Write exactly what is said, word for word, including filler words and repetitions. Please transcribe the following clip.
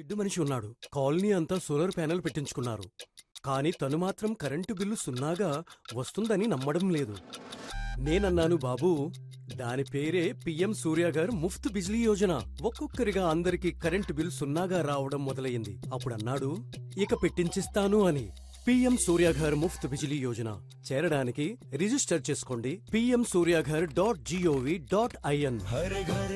జిడ్డు మనిషి ఉన్నాడు. కాలనీ అంతా సోలార్ ప్యానెల్ పెట్టించుకున్నారు, కానీ తను మాత్రం కరెంటు బిల్లు సున్నాగా వస్తుందని నమ్మడం లేదు. నేనన్నాను, బాబూ, దాని పేరే పిఎం సూర్య గారు ముఫ్త్ బిజ్లీ యోజన. ఒక్కొక్కరిగా అందరికి కరెంటు బిల్ సున్నాగా రావడం మొదలయ్యింది. అప్పుడన్నాడు, ఇక పెట్టించిస్తాను అని. పిఎం సూర్యాఘర్ ముఫ్త్ బిజిలీ యోజన చేరడానికి రిజిస్టర్ చేసుకోండి PM Surya Ghar dot GOV dot IN.